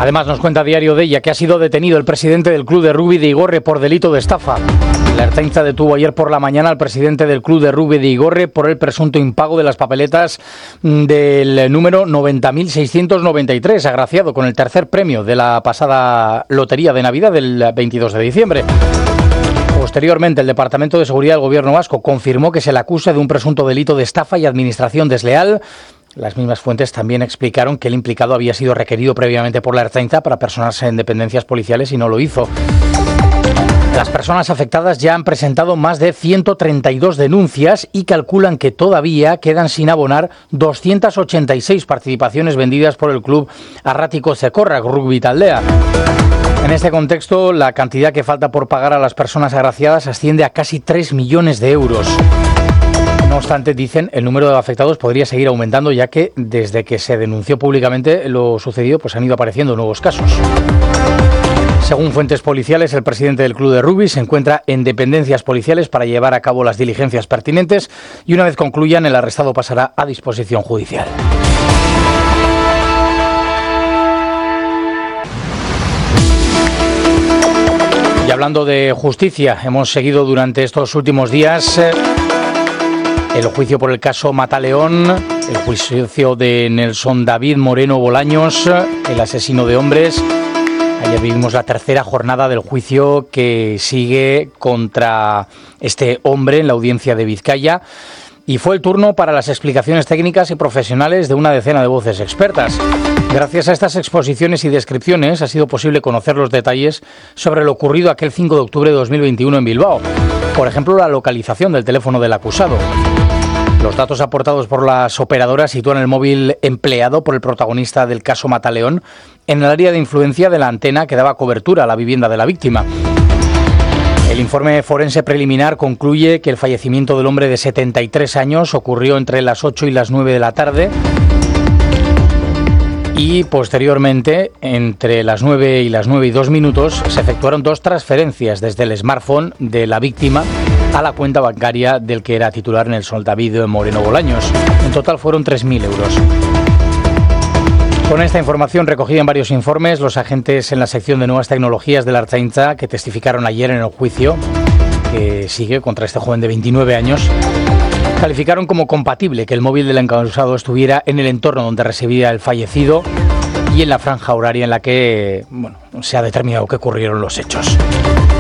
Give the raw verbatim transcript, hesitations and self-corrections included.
Además, nos cuenta Diario de ella que ha sido detenido el presidente del club de rugby de Igorre por delito de estafa. La Ertzaintza detuvo ayer por la mañana al presidente del club de rugby de Igorre por el presunto impago de las papeletas del número noventa mil seiscientos noventa y tres, agraciado con el tercer premio de la pasada lotería de Navidad del veintidós de diciembre. Posteriormente, el Departamento de Seguridad del Gobierno vasco confirmó que se le acusa de un presunto delito de estafa y administración desleal. Las mismas fuentes también explicaron que el implicado había sido requerido previamente por la Ertzaintza para personarse en dependencias policiales y no lo hizo. Las personas afectadas ya han presentado más de ciento treinta y dos denuncias y calculan que todavía quedan sin abonar doscientas ochenta y seis participaciones vendidas por el club Arratiko Zekorrak Rugby Taldea. En este contexto, la cantidad que falta por pagar a las personas agraciadas asciende a casi tres millones de euros. No obstante, dicen, el número de afectados podría seguir aumentando, ya que desde que se denunció públicamente lo sucedido, pues han ido apareciendo nuevos casos. Según fuentes policiales, el presidente del club de rugby se encuentra en dependencias policiales para llevar a cabo las diligencias pertinentes y una vez concluyan, el arrestado pasará a disposición judicial. Y hablando de justicia, hemos seguido durante estos últimos días eh, el juicio por el caso Mataleón, el juicio de Nelson David Moreno Bolaños, el asesino de hombres. Ayer vivimos la tercera jornada del juicio que sigue contra este hombre en la audiencia de Vizcaya. Y fue el turno para las explicaciones técnicas y profesionales de una decena de voces expertas. Gracias a estas exposiciones y descripciones ha sido posible conocer los detalles sobre lo ocurrido aquel cinco de octubre de dos mil veintiuno en Bilbao. Por ejemplo, la localización del teléfono del acusado. Los datos aportados por las operadoras sitúan el móvil empleado por el protagonista del caso Mataleón en el área de influencia de la antena que daba cobertura a la vivienda de la víctima. El informe forense preliminar concluye que el fallecimiento del hombre de setenta y tres años ocurrió entre las ocho y las nueve de la tarde y posteriormente, entre las nueve y las nueve y dos minutos, se efectuaron dos transferencias desde el smartphone de la víctima a la cuenta bancaria del que era titular Nelson David Moreno Bolaños. En total fueron tres mil euros. Con esta información recogida en varios informes, los agentes en la sección de nuevas tecnologías de la Ertzaintza, que testificaron ayer en el juicio que sigue contra este joven de veintinueve años, calificaron como compatible que el móvil del encausado estuviera en el entorno donde residía el fallecido y en la franja horaria en la que, bueno, se ha determinado que ocurrieron los hechos.